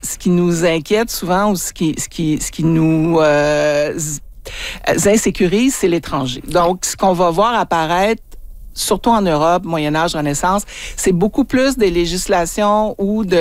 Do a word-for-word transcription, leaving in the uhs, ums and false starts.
ce qui nous inquiète souvent ou ce qui, ce qui, ce qui nous euh, insécurise, c'est l'étranger. Donc, ce qu'on va voir apparaître, surtout en Europe, Moyen Âge, Renaissance, c'est beaucoup plus des législations ou de